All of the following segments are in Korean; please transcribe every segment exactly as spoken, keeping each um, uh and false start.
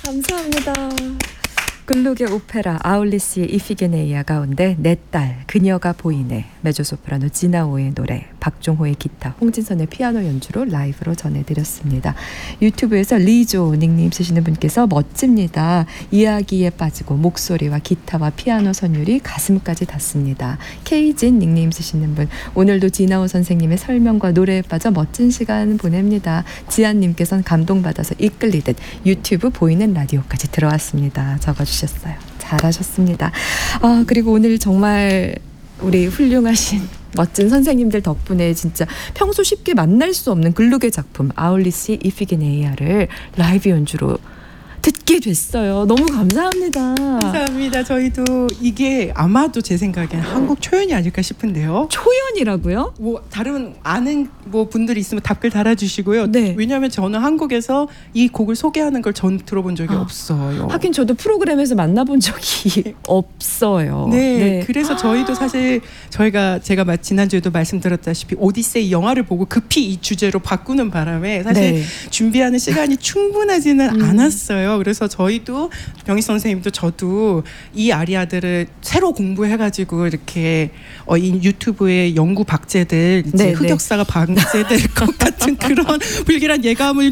감사합니다. 글루게 오페라 아울리스의 이피게네이아 가운데 내 딸 그녀가 보이네, 메조소프라노 지나오의 노래, 박종호의 기타, 홍진선의 피아노 연주로 라이브로 전해드렸습니다. 유튜브에서 리조 닉네임 쓰시는 분께서 멋집니다. 이야기에 빠지고 목소리와 기타와 피아노 선율이 가슴까지 닿습니다. 케이진 닉네임 쓰시는 분, 오늘도 지나오 선생님의 설명과 노래에 빠져 멋진 시간 보냅니다. 지안님께서는 감동받아서 이끌리듯 유튜브 보이는 라디오까지 들어왔습니다. 적어주셨어요. 잘하셨습니다. 아, 그리고 오늘 정말 우리 훌륭하신 멋진 선생님들 덕분에 진짜 평소 쉽게 만날 수 없는 글루게 작품 아울리스의 이피게네이아를 라이브 연주로 듣게 됐어요. 너무 감사합니다. 감사합니다. 저희도 이게 아마도 제 생각엔 한국 초연이 아닐까 싶은데요. 초연이라고요? 뭐 다른 아는 뭐 분들이 있으면 답글 달아주시고요. 네. 왜냐하면 저는 한국에서 이 곡을 소개하는 걸 전 들어본 적이 아, 없어요. 하긴 저도 프로그램에서 만나본 적이 없어요. 네, 네. 그래서 저희도 사실 저희가 제가 마- 지난주에도 말씀드렸다시피 오디세이 영화를 보고 급히 이 주제로 바꾸는 바람에 사실 네. 준비하는 시간이 충분하지는 음. 않았어요. 그래서 저희도 병희 선생님도 저도 이 아리아들을 새로 공부해가지고 이렇게 어, 이 유튜브에 연구 박제들 이제 네, 흑역사가 방제될 것 같은 그런 불길한 예감을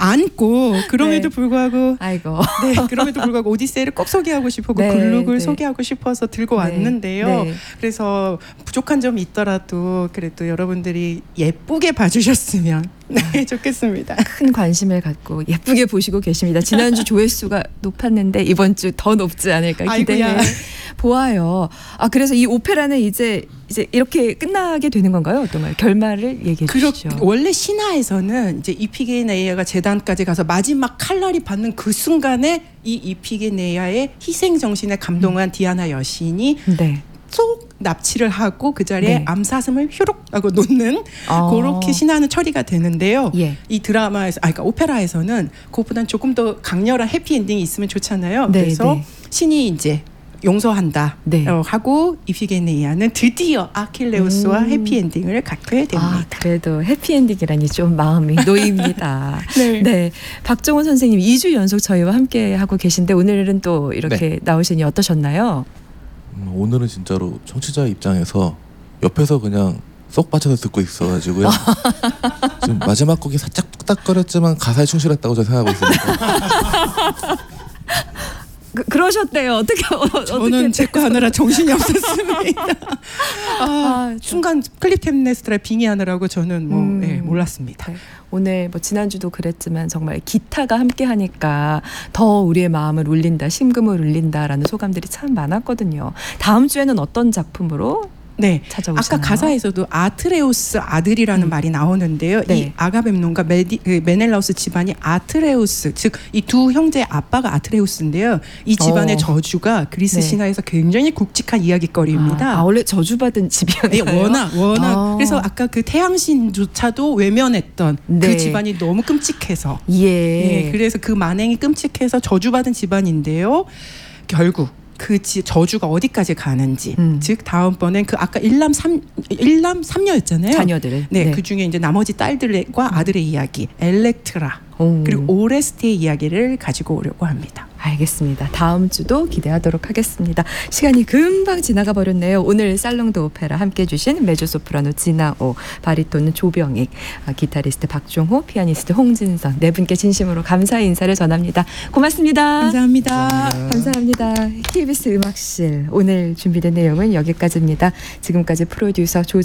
안고 그럼에도 네. 불구하고 아이고. 네, 그럼에도 불구하고 오디세이를 꼭 소개하고 싶었고 네, 글룩을 네. 소개하고 싶어서 들고 네, 왔는데요. 네. 그래서 부족한 점이 있더라도 그래도 여러분들이 예쁘게 봐주셨으면 네, 좋겠습니다. 큰 관심을 갖고 예쁘게 보시고 계십니다. 지난주 조회수가 높았는데 이번 주 더 높지 않을까 기대해 아이고야. 보아요. 아, 그래서 이 오페라는 이제 이제 이렇게 끝나게 되는 건가요? 어떤가요? 결말을 얘기해 그렇, 주시죠. 원래 신화에서는 이제 이피게네이아가 재단까지 가서 마지막 칼날이 받는 그 순간에 이 이피게네이아의 희생 정신에 감동한 디아나 여신이 네. 쏙 납치를 하고 그 자리에 네. 암사슴을 휴룩 하고 놓는 어. 그렇게 신화는 처리가 되는데요. 예. 이 드라마에서, 아, 그러니까 오페라에서는 그것보단 조금 더 강렬한 해피엔딩이 있으면 좋잖아요. 네, 그래서 네. 신이 이제 용서한다 네. 어, 하고 이피게네이아는 드디어 아킬레우스와 음. 해피엔딩을 갖게 됩니다. 아, 그래도 해피엔딩이라니 좀 마음이 놓입니다. 네. 네. 박종호 선생님 이 주 연속 저희와 함께 하고 계신데 오늘은 또 이렇게 네. 나오시니 어떠셨나요? 음, 오늘은 진짜로 청취자 입장에서 옆에서 그냥 쏙 빠져서 듣고 있어가지고요. 지금 마지막 곡이 살짝 뚝딱거렸지만 가사에 충실했다고 저는 생각하고 있습니다. 그, 그러셨대요. 어떻게 어, 저는 어떻게 제 거 하느라 정신이 없었습니다. 아, 아, 순간 클립템네스트라 빙의하느라고 저는 뭐 음. 네, 몰랐습니다. 네. 오늘 뭐 지난주도 그랬지만 정말 기타가 함께 하니까 더 우리의 마음을 울린다, 심금을 울린다라는 소감들이 참 많았거든요. 다음 주에는 어떤 작품으로 네, 찾아오시나요? 아까 가사에서도 아트레우스 아들이라는 음. 말이 나오는데요. 네. 이 아가멤논과 메디, 그 메넬라우스 집안이 아트레우스, 즉 이 두 형제의 아빠가 아트레우스인데요. 이 집안의 어. 저주가 그리스 네. 신화에서 굉장히 굵직한 이야기거리입니다. 아, 아, 원래 저주받은 네, 집이었나요? 워낙 워낙 아. 그래서 아까 그 태양신조차도 외면했던 네. 그 집안이 너무 끔찍해서 예. 예, 그래서 그 만행이 끔찍해서 저주받은 집안인데요. 결국 그 지, 저주가 어디까지 가는지, 음. 즉 다음번엔 그 아까 일남 삼 일남 삼녀였잖아요. 자녀들. 네, 네. 그 중에 이제 나머지 딸들과 아들의 이야기, 엘렉트라 오. 그리고 오레스트의 이야기를 가지고 오려고 합니다. 알겠습니다. 다음 주도 기대하도록 하겠습니다. 시간이 금방 지나가 버렸네요. 오늘 살롱도 오페라 함께 해주신 메조소프라노 지나오, 바리톤은 조병익, 기타리스트 박종호, 피아니스트 홍진선 네 분께 진심으로 감사의 인사를 전합니다. 고맙습니다. 감사합니다. 감사합니다. 케이비에스 음악실 오늘 준비된 내용은 여기까지입니다. 지금까지 프로듀서 조정